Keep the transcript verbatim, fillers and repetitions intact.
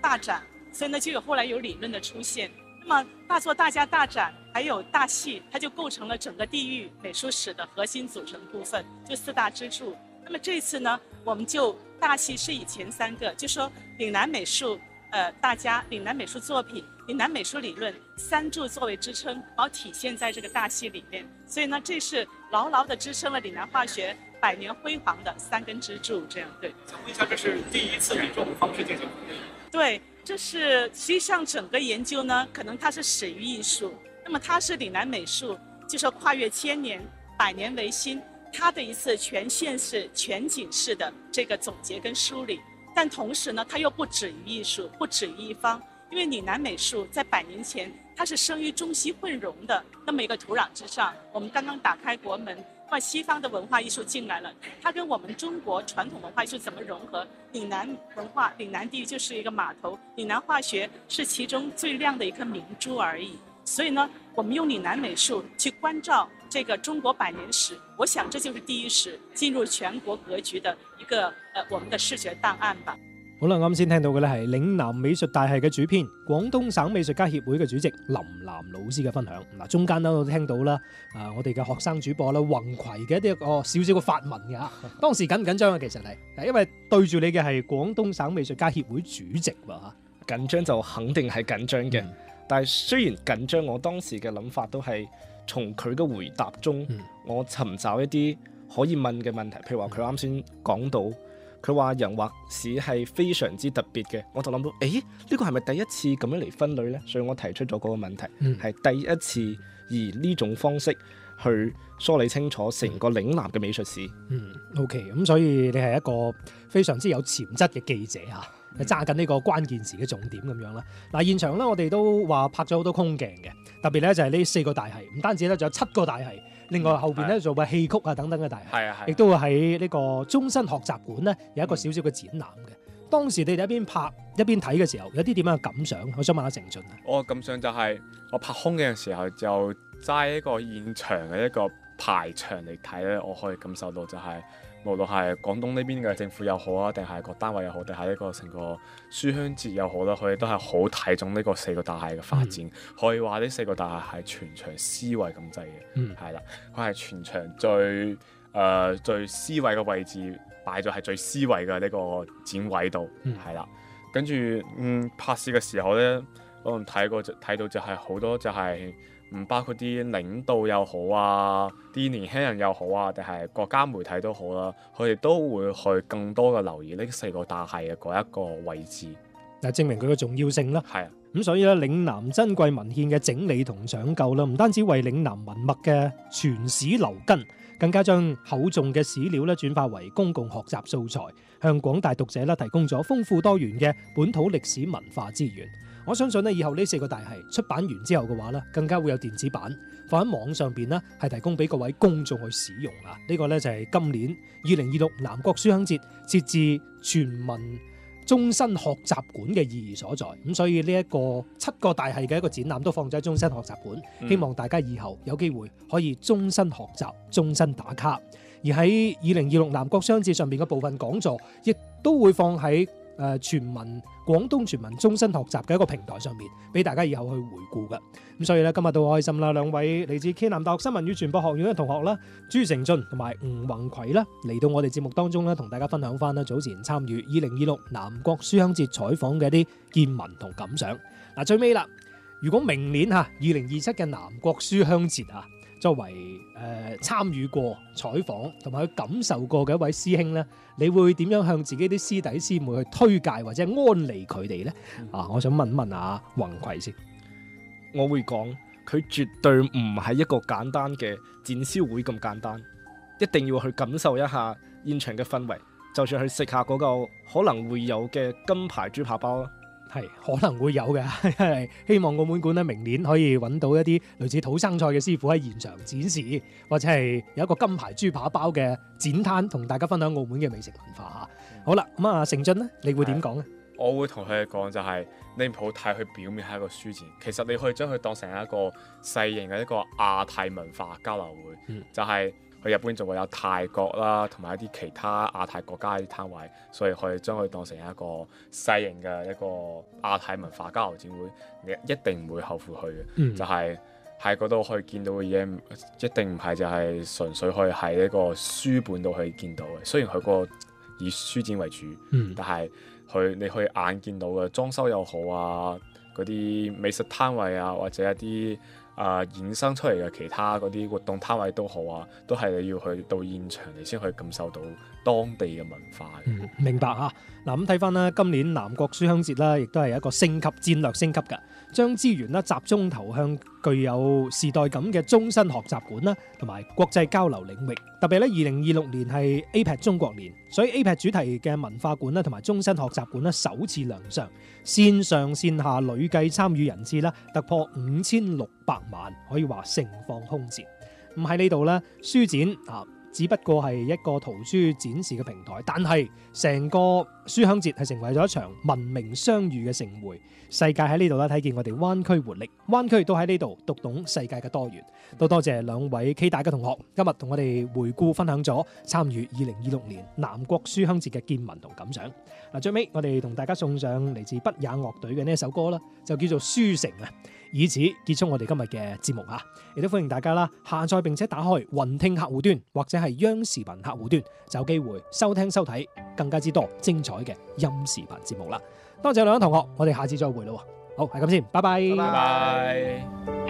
大展，所以呢就有后来有理论的出现。那么大作大家大展还有大戏，它就构成了整个地域美术史的核心组成部分，就四大支柱。那么这次呢，我们就大戏是以前三个，就说岭南美术，呃，大家岭南美术作品、岭南美术理论三柱作为支撑，然后体现在这个大戏里面。所以呢，这是牢牢地支撑了岭南化学百年辉煌的三根支柱。这样对。 想问一下，这是第一次以这种方式进行？ 对，这是实际上整个研究呢，可能它是始于艺术，那么它是岭南美术，就说跨越千年、百年维新。它的一次全现实、全景式的这个总结跟梳理，但同时呢，它又不止于艺术，不止于一方，因为岭南美术在百年前，它是生于中西混融的那么一个土壤之上。我们刚刚打开国门，把西方的文化艺术进来了，它跟我们中国传统文化艺术怎么融合？岭南文化、岭南地域就是一个码头，岭南化学是其中最亮的一颗明珠而已。所以呢，我们用岭南美术去关照这个中国百年史，我想这就是第一史進入全國格局的一個呃我們的視覺檔案吧。 好啦，啱先聽到嘅咧係嶺南美術大系嘅主編、廣東省美術家協會嘅主席林南老師嘅分享。嗱，中間都聽到啦，啊，我哋嘅學生主播啦，宏葵嘅一啲個少少嘅發文㗎。當時緊唔緊張啊？其實係，因為對住你嘅係廣東省美術家協會主席喎嚇。 緊張就肯定係緊張嘅，嗯、但係雖然緊張，我當時嘅諗法都係從佢嘅回答中，嗯、我尋找一啲可以問嘅問題。譬如話佢啱先講到，佢話人畫史係非常之特別嘅，我就諗到，誒呢個係咪第一次咁樣嚟分類呢？所以我提出咗嗰個問題，係、嗯、第一次以呢種方式去梳理清楚成個嶺南嘅美術史。 嗯 ，OK， 咁所以你係一個非常之有潛質嘅記者嚇。揸緊呢個關鍵詞嘅重點咁樣啦。嗱，現場咧我哋都話拍咗好多空鏡嘅，特別咧就係呢四個大系，唔單止咧仲有七個大系，另外後邊咧做嘅戲曲啊等等嘅大系，係啊係，亦都會喺呢個終身學習館咧有一個少少嘅展覽嘅。嗯、當時你哋一邊拍一邊睇嘅時候，有啲點樣嘅感想？我想問下成俊啊。 我嘅感想就係我拍空鏡嘅時候，就齋一個現場嘅一個排場嚟睇咧，我可以感受到就係、是。無論係廣東呢邊嘅政府又好啊，定係各單位又好，定係呢個成個書香節又好啦，佢哋都係好睇重呢個四個大系嘅發展。嗯、可以話呢四個大系係全場 C 位咁滯嘅，係啦、嗯，佢係全場最誒、呃、最 C 位嘅位置擺咗係最 C 位嘅呢個展位度，係啦、嗯。跟住嗯拍攝嘅時候咧，可能睇過睇到就係好多就係、是。唔包括啲領導又好啊，啲年輕人又好啊，定係國家媒體都好啦，佢哋都會去更多嘅留意呢四個大系嘅嗰一個位置， 嗱，證明佢嘅重要性啦。 係啊， 咁所以咧，嶺南珍貴文獻嘅整理同搶救啦，唔單止為嶺南文脈嘅傳史留根，更加將厚重嘅史料咧轉化為公共學習素材，向廣大讀者咧提供咗豐富多元嘅本土歷史文化資源。我相信咧，以後呢四個大系出版完之後嘅話咧，更加會有電子版放喺網上邊咧，係提供俾各位公眾去使用啊！呢、這個咧就係今年二零二六南國書香節設置全民終身學習館嘅意義所在。咁所以呢一個七個大系嘅一個展覽都放咗喺終身學習館，嗯、希望大家以後有機會可以終身學習、終身打卡。而喺二零二六南國書香節上邊嘅部分講座，亦都會放喺誒、呃、全民廣東全民終身學習嘅一個平台上面，俾大家以後去回顧嘅。咁所以咧，今日都好開心啦，兩位嚟自暨南大學新聞與傳播學院嘅同學啦，朱成俊同埋吳宏葵啦，嚟到我哋節目當中咧，同大家分享翻啦早前參與二零二六南國書香節採訪嘅一啲見聞同感想。嗱，最尾啦，如果明年嚇二零二七嘅南國書香節啊，作為誒、呃、參與過採訪同埋去感受過嘅一位師兄咧，你會點樣向自己啲師弟師妹去推介或者安利佢哋咧？嗯、啊，我想問問下宏葵先。 我會講佢絕對唔係一個簡單嘅展銷會咁簡單，一定要去感受一下現場嘅氛圍，就算去食下嗰個可能會有嘅金牌豬扒包啦。 係可能會有嘅，希望澳門館咧明年可以揾到一啲類似土生菜嘅師傅喺現場展示，或者係有一個金牌豬扒包嘅展攤，同大家分享澳門嘅美食文化嚇。嗯、好啦，咁啊成俊咧，你會點講咧？ 我會同佢哋講就係、是、你唔好睇佢表面係一個書展，其實你可以將佢當成一個細型嘅一個亞太文化交流會，嗯、就係去日本仲會有泰國啦，同埋一啲其他亞太國家啲攤位，所以可以將佢當成一個細型嘅一個亞太文化交流展會，你一定唔會後悔去嘅。嗯、就係喺嗰度可以見到嘅嘢，一定唔係就係純粹可以喺一個書本度可以見到嘅。雖然佢個以書展為主，嗯、但係佢你可以眼見到嘅裝修又好啊，嗰啲美食攤位啊，或者一啲啊、呃、衍生出嚟嘅其他嗰啲活動攤位都好啊，都係你要去到現場你先可以感受到當地嘅文化。 嗯，明白嚇。嗱咁睇翻啦，今年南國書香節啦，亦都係一個升級戰略升級㗎，將資源啦集中投向具有時代感嘅終身學習館啦，同埋國際交流領域。特別咧，二零二六年係 A P E C 中國年，所以 A P E C 主題嘅文化館啦，同埋終身學習館咧首次亮相，線上線下累計參與人次啦突破五千六百萬，可以話盛況空前。咁喺呢度咧，書展啊，只不過係一個圖書展示嘅平台，但係成個書香節係成為咗一場文明相遇嘅盛會。世界喺呢度咧睇見我哋灣區活力，灣區都喺呢度讀懂世界嘅多元。都多謝兩位 K 大嘅同學，今日同我哋回顧分享咗參與二零二六年南國書香節嘅見聞同感想。嗱，最尾我哋同大家送上嚟自不也樂隊嘅呢一首歌啦，就叫做《書城》啊。以此結束我哋今日嘅節目嚇，亦都歡迎大家啦下載並且打開雲聽客戶端或者係央視頻客戶端，就有機會收聽收睇更加之多精彩嘅音視頻節目啦。多謝兩位同學，我哋下次再會咯。好，係咁先，拜拜。 拜拜。